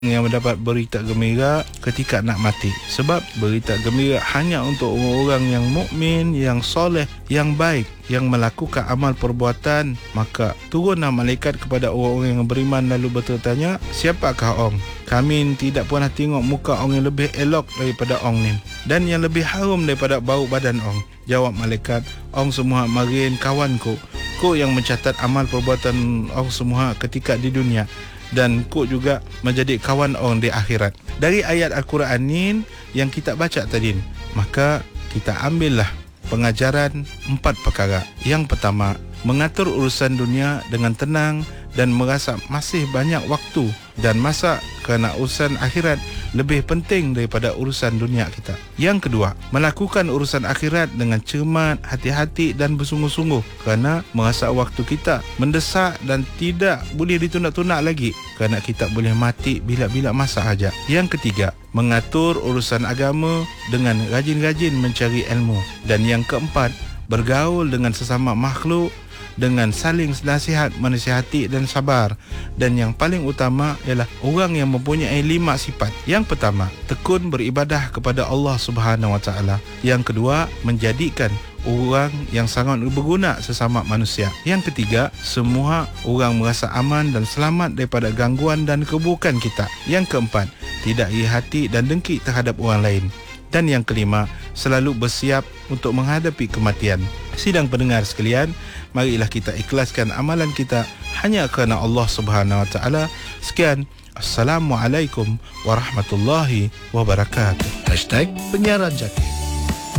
yang mendapat berita gembira ketika nak mati. Sebab berita gembira hanya untuk orang-orang yang mukmin, yang soleh, yang baik, yang melakukan amal perbuatan. Maka turunlah malaikat kepada orang-orang yang beriman lalu bertanya, siapakah ong? Kami tidak pernah tengok muka ong yang lebih elok daripada ong ni, dan yang lebih harum daripada bau badan ong. Jawab malaikat, ong semua marin kawanku. Ku yang mencatat amal perbuatan ong semua ketika di dunia, dan ku juga menjadi kawan orang di akhirat. Dari ayat Al-Quran ni yang kita baca tadi, maka kita ambillah pengajaran 4 perkara. Yang pertama, mengatur urusan dunia dengan tenang dan merasa masih banyak waktu dan masa, kerana urusan akhirat lebih penting daripada urusan dunia kita. Yang kedua, melakukan urusan akhirat dengan cermat, hati-hati dan bersungguh-sungguh, kerana merasa waktu kita mendesak dan tidak boleh ditunda-tunda lagi, kerana kita boleh mati bila-bila masa saja. Yang ketiga, mengatur urusan agama dengan rajin-rajin mencari ilmu. Dan yang keempat, bergaul dengan sesama makhluk dengan saling nasihat, menasihati dan sabar. Dan yang paling utama ialah orang yang mempunyai 5 sifat. Yang pertama, tekun beribadah kepada Allah Subhanahu Wa Taala. Yang kedua, menjadikan orang yang sangat berguna sesama manusia. Yang ketiga, semua orang merasa aman dan selamat daripada gangguan dan keburukan kita. Yang keempat, tidak iri hati dan dengki terhadap orang lain. Dan yang kelima, selalu bersiap untuk menghadapi kematian. Sidang pendengar sekalian, marilah kita ikhlaskan amalan kita hanya kerana Allah Subhanahu Wa Taala. Sekian, Assalamualaikum warahmatullahi wabarakatuh. #Penyiaran Jati.